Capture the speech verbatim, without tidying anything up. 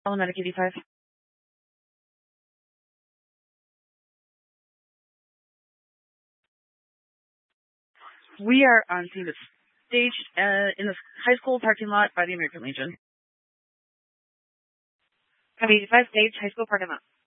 Telemedic eighty-five. We are on scene at stage uh, in the high school parking lot by the American Legion. Copy eighty-five, stage, high school parking lot.